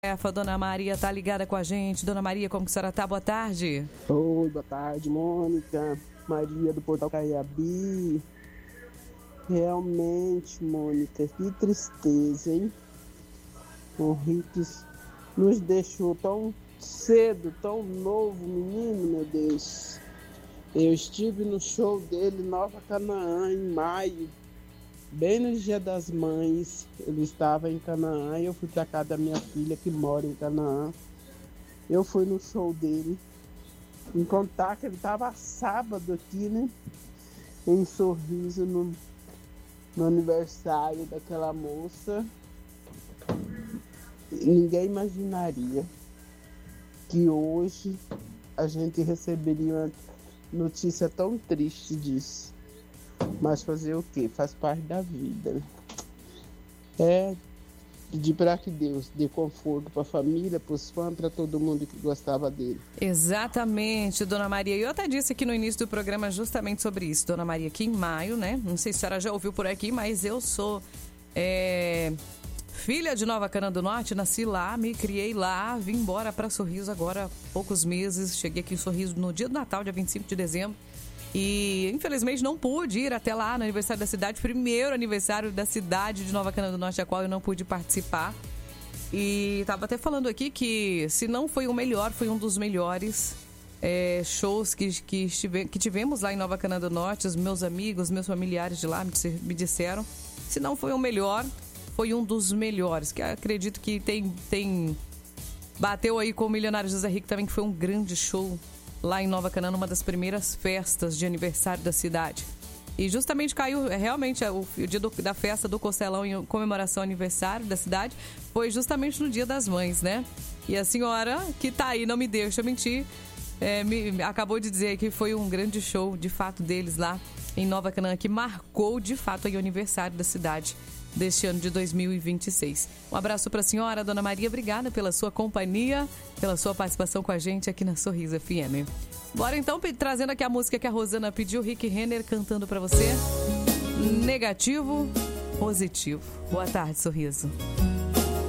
Dona Maria tá ligada com a gente. Dona Maria, como que a senhora tá? Boa tarde. Oi, boa tarde, Mônica. Maria do Portal Caiabi. Realmente, Mônica, que tristeza, hein? O Rick nos deixou tão cedo, tão novo, menino, meu Deus. Eu estive no show dele, Nova Canaã, em maio. Bem no Dia das Mães, ele estava em Canaã e eu fui para casa da minha filha que mora em Canaã. Eu fui no show dele, em contar que ele estava sábado aqui, né? Em Sorriso, no aniversário daquela moça. Ninguém imaginaria que hoje a gente receberia uma notícia tão triste disso. Mas fazer o quê? Faz parte da vida. É pedir para que Deus dê conforto para a família, para os fãs, para todo mundo que gostava dele. Exatamente, Dona Maria. Eu até disse aqui no início do programa justamente sobre isso, Dona Maria, que em maio, né? Não sei se a senhora já ouviu por aqui, mas eu sou filha de Nova Canaã do Norte, nasci lá, me criei lá, vim embora para Sorriso agora há poucos meses. Cheguei aqui em Sorriso no dia do Natal, dia 25 de dezembro. E, infelizmente, não pude ir até lá no aniversário da cidade, primeiro aniversário da cidade de Nova Canaã do Norte, a qual eu não pude participar. E estava até falando aqui que, se não foi o melhor, foi um dos melhores shows que tivemos lá em Nova Canaã do Norte. Os meus amigos, meus familiares de lá me disseram, se não foi o melhor, foi um dos melhores. Que acredito que bateu aí com o Milionário José Rico também, que foi um grande show lá em Nova Canaã, uma das primeiras festas de aniversário da cidade. E justamente caiu, realmente, o dia da festa do Costelão em comemoração ao aniversário da cidade, foi justamente no Dia das Mães, né? E a senhora, que tá aí, não me deixa mentir, acabou de dizer que foi um grande show, de fato, deles lá em Nova Canaã, que marcou, de fato, aí, o aniversário da cidade deste ano de 2026. Um abraço para a senhora, Dona Maria. Obrigada pela sua companhia, pela sua participação com a gente aqui na Sorriso FM. Bora então, trazendo aqui a música que a Rosana pediu, Rick Renner cantando para você. Negativo, positivo. Boa tarde, Sorriso.